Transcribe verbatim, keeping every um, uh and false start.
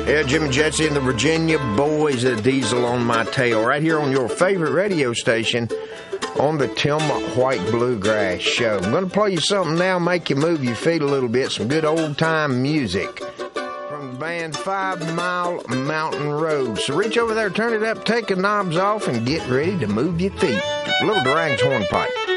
Yeah, Jimmy Jetsy and the Virginia Boys, a Diesel on My Tail, right here on your favorite radio station on the Tim White Bluegrass Show. I'm going to play you something now, make you move your feet a little bit, some good old-time music from the band Five Mile Mountain Road. So reach over there, turn it up, take the knobs off, and get ready to move your feet. Little Durang's Hornpipe.